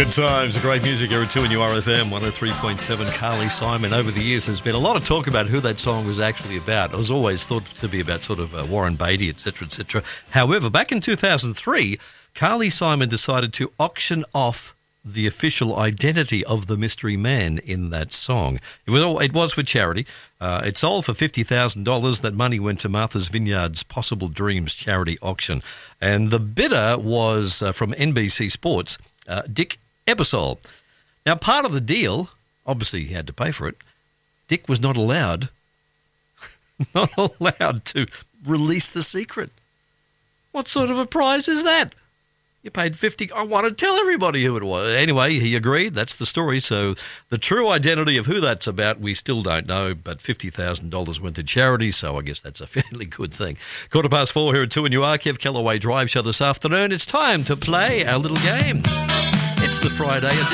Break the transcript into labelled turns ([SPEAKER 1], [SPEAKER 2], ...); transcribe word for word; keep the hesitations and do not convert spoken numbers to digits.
[SPEAKER 1] Good times, great music here at two and U R F M one oh three point seven. Carly Simon. Over the years, there's been a lot of talk about who that song was actually about. It was always thought to be about sort of uh, Warren Beatty, et cetera, et cetera. However, back in two thousand three, Carly Simon decided to auction off the official identity of the mystery man in that song. It was all, it was for charity. Uh, it sold for fifty thousand dollars. That money went to Martha's Vineyard's Possible Dreams charity auction. And the bidder was uh, from N B C Sports, uh, Dick Ebersol. Now, part of the deal, obviously he had to pay for it, Dick was not allowed, not allowed to release the secret. What sort of a prize is that? You paid fifty. I want to tell everybody who it was. Anyway, he agreed. That's the story. So the true identity of who that's about, we still don't know, but fifty thousand dollars went to charity, so I guess that's a fairly good thing. Quarter past four here at two and you are. Kev Kellaway Drive Show this afternoon. It's time to play our little game. It's the Friday edition.